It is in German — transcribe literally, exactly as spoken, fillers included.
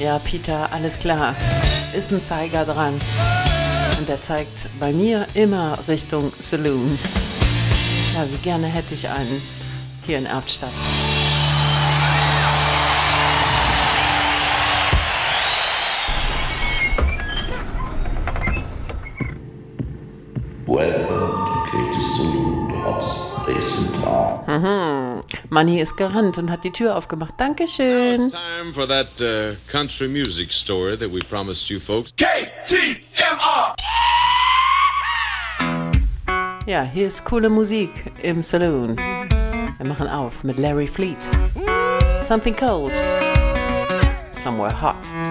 Ja, Peter, alles klar. Ist ein Zeiger dran. Und der zeigt bei mir immer Richtung Saloon. Ja, wie gerne hätte ich einen hier in Erftstadt. Welcome to Katie's Saloon, the hottest place in town. Mhm. Manni ist gerannt und hat die Tür aufgemacht. Dankeschön. Now it's time for that uh, country music story that we promised you folks. K T M R! Ja, hier ist coole Musik im Saloon. Wir machen auf mit Larry Fleet. Something cold. Somewhere hot.